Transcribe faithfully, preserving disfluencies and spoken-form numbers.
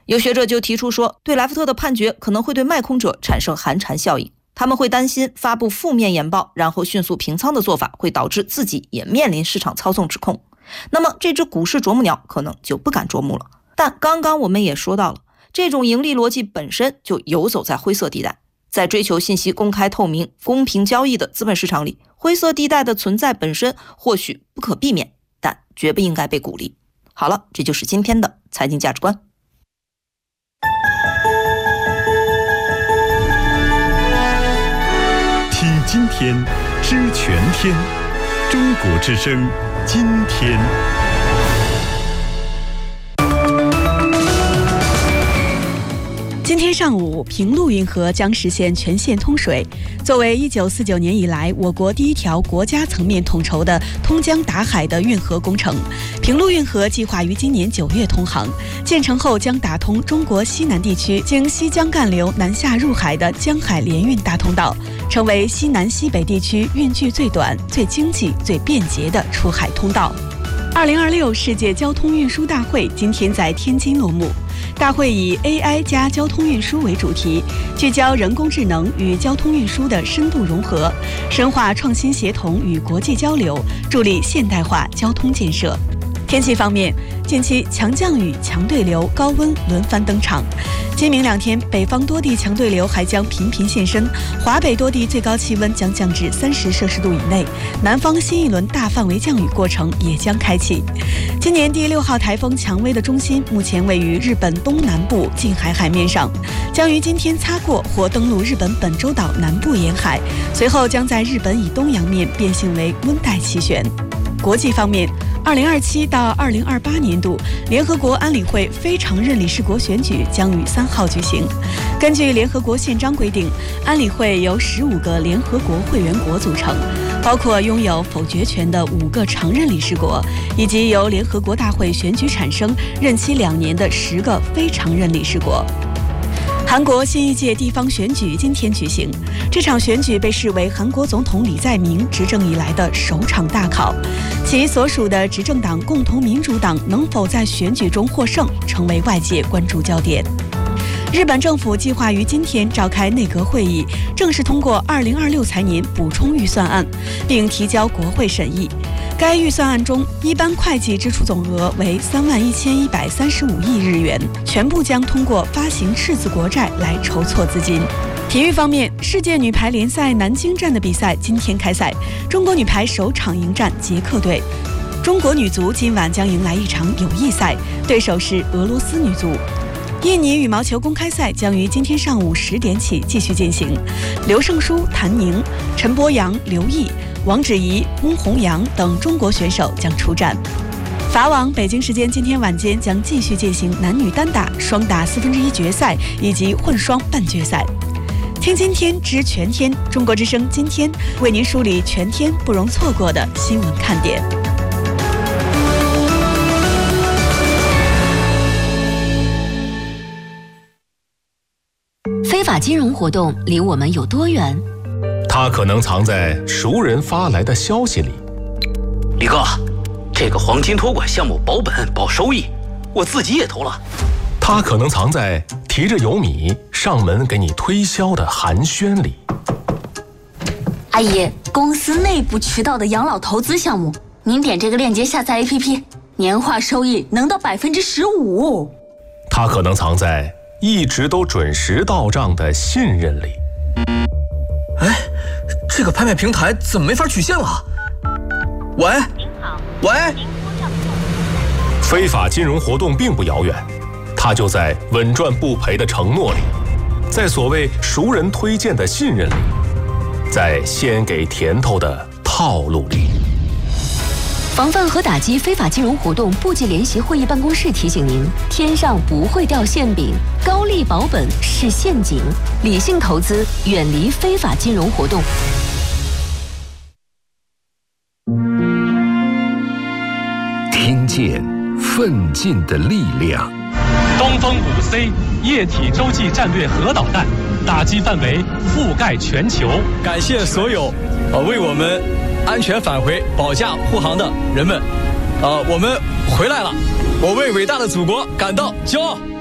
有学者就提出说，对莱福特的判决可能会对卖空者产生寒蝉效应，他们会担心发布负面研报然后迅速平仓的做法会导致自己也面临市场操纵指控，那么这只股市啄木鸟可能就不敢啄木了。但刚刚我们也说到了，这种盈利逻辑本身就游走在灰色地带，在追求信息公开透明、公平交易的资本市场里，灰色地带的存在本身或许不可避免，但绝不应该被鼓励。好了，这就是今天的财经价值观。 听今天，知全天，中国之声，今天。 今天上午，平陆运河将实现全线通水。作为一九四九年以来我国第一条国家层面统筹的通江达海的运河工程，平陆运河计划于今年九月通航。建成后将打通中国西南地区经西江干流南下入海的江海联运大通道，成为西南西北地区运距最短、最经济、最便捷的出海通道。二零二六世界交通运输大会今天在天津落幕。大会以 A I 加交通运输为主题，聚焦人工智能与交通运输的深度融合，深化创新协同与国际交流，助力现代化交通建设。天气方面，近期强降雨、强对流、高温轮番登场。今明两天，北方多地强对流还将频频现身，华北多地最高气温将降至三十摄氏度以内，南方新一轮大范围降雨过程也将开启。今年第六号台风蔷薇的中心目前位于日本东南部近海海面上，将于今天擦过或登陆日本本州岛南部沿海，随后将在日本以东洋面变性为温带气旋。国际方面，二零二七到二零二八年度联合国安理会非常任理事国选举将于三号举行。根据联合国宪章规定，安理会由十五个联合国会员国组成，包括拥有否决权的五个常任理事国，以及由联合国大会选举产生、任期两年的十个非常任理事国。韩国新一届地方选举今天举行，这场选举被视为韩国总统李在明执政以来的首场大考，其所属的执政党共同民主党能否在选举中获胜，成为外界关注焦点。日本政府计划于今天召开内阁会议，正式通过二零二六财年补充预算案，并提交国会审议。该预算案中，一般会计支出总额为三万一千一百三十五亿日元，全部将通过发行赤字国债来筹措资金。体育方面，世界女排联赛南京站的比赛今天开赛，中国女排首场迎战捷克队。中国女足今晚将迎来一场友谊赛，对手是俄罗斯女足。印尼羽毛球公开赛将于今天上午十点起继续进行，刘胜书、谭宁、陈柏阳、刘毅、王芷怡、翁宏阳等中国选手将出战。法网北京时间今天晚间将继续进行男女单打、双打四分之一决赛以及混双半决赛。听今天知全天，中国之声今天为您梳理全天不容错过的新闻看点。 非法金融活动离我们有多远？ 它可能藏在熟人发来的消息里。 李哥，这个黄金托管项目保本保收益，我自己也投了。 它可能藏在提着油米上门给你推销的寒暄里。 阿姨，公司内部渠道的养老投资项目，您点这个链接下载 A P P， 年化收益能到百分之十五。 它可能藏在一直都准时到账的信任里。 哎，这个拍卖平台怎么没法取现了？喂，您好，喂。 非法金融活动并不遥远，它就在稳赚不赔的承诺里，在所谓熟人推荐的信任里，在先给甜头的套路里。 防范和打击非法金融活动部际联席会议办公室提醒您：天上不会掉馅饼，高利保本是陷阱，理性投资，远离非法金融活动。 听见奋进的力量。 东风五 C 液体洲际战略核导弹，打击范围覆盖全球。 感谢所有呃为我们安全返回保驾护航的人们，呃，我们回来了，我为伟大的祖国感到骄傲。